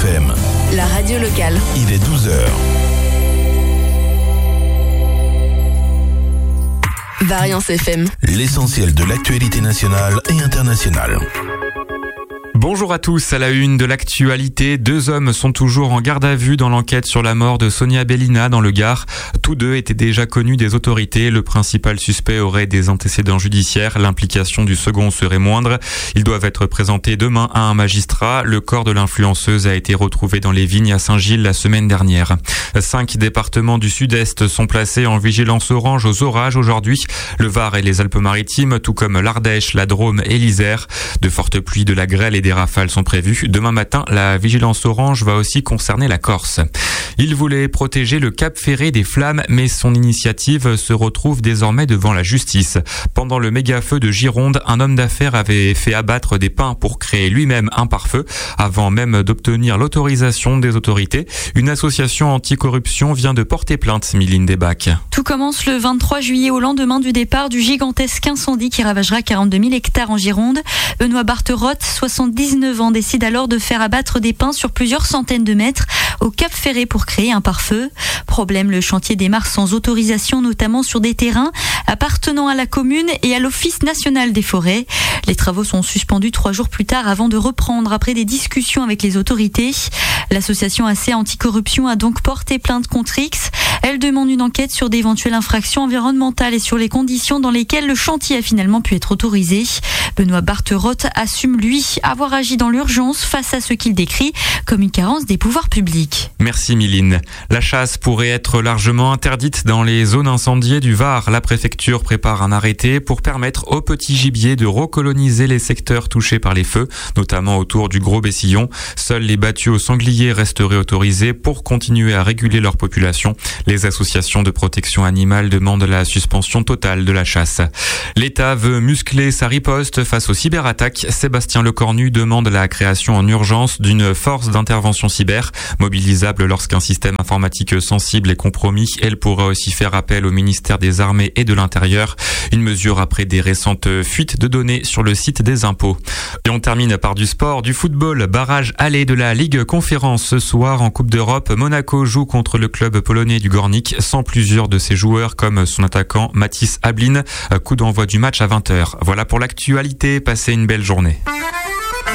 FM. La radio locale. Il est 12h. Variance FM. L'essentiel de l'actualité nationale et internationale. Bonjour à tous, à la une de l'actualité, 2 hommes sont toujours en garde à vue dans l'enquête sur la mort de Sonia Bellina dans le Gard. Tous 2 étaient déjà connus des autorités. Le principal suspect aurait des antécédents judiciaires. L'implication du second serait moindre. Ils doivent être présentés demain à un magistrat. Le corps de l'influenceuse a été retrouvé dans les vignes à Saint-Gilles la semaine dernière. 5 départements du sud-est sont placés en vigilance orange aux orages aujourd'hui. Le Var et les Alpes-Maritimes, tout comme l'Ardèche, la Drôme et l'Isère. De fortes pluies, de la grêle et des rafales sont prévues. Demain matin, la vigilance orange va aussi concerner la Corse. Il voulait protéger le Cap Ferré des flammes, mais son initiative se retrouve désormais devant la justice. Pendant le méga-feu de Gironde, un homme d'affaires avait fait abattre des pins pour créer lui-même un pare-feu, avant même d'obtenir l'autorisation des autorités. Une association anticorruption vient de porter plainte, Miline Desbacs. Tout commence le 23 juillet au lendemain du départ du gigantesque incendie qui ravagera 42 000 hectares en Gironde. Benoît Barterotte, 79 ans, décide alors de faire abattre des pins sur plusieurs centaines de mètres au Cap Ferré pour créer un pare-feu. Problème, le chantier démarre sans autorisation, notamment sur des terrains appartenant à la commune et à l'Office national des forêts. Les travaux sont suspendus 3 jours plus tard avant de reprendre après des discussions avec les autorités. L'association AC Anticorruption a donc porté plainte contre X. Elle demande une enquête sur d'éventuelles infractions environnementales et sur les conditions dans lesquelles le chantier a finalement pu être autorisé. Benoît Barterotte assume, lui, avoir agi dans l'urgence face à ce qu'il décrit comme une carence des pouvoirs publics. Merci Miline. La chasse pourrait être largement interdite dans les zones incendiées du Var. La préfecture prépare un arrêté pour permettre aux petits gibiers de recoloniser les secteurs touchés par les feux, notamment autour du Gros Bessillon. Seuls les battus au sanglier resteraient autorisés pour continuer à réguler leur population. Les associations de protection animale demandent la suspension totale de la chasse. L'État veut muscler sa riposte face aux cyberattaques. Sébastien Lecornu demande la création en urgence d'une force d'intervention cyber, mobilisable lorsqu'un système informatique sensible est compromis. Elle pourra aussi faire appel au ministère des Armées et de l'Intérieur. Une mesure après des récentes fuites de données sur le site des impôts. Et on termine par du sport, du football. Barrage aller de la Ligue Conférence ce soir en Coupe d'Europe. Monaco joue contre le club polonais du Gornik sans plusieurs de ses joueurs comme son attaquant Mathis Ablin. Coup d'envoi du match à 20h. Voilà pour l'actualité. Passez une belle journée.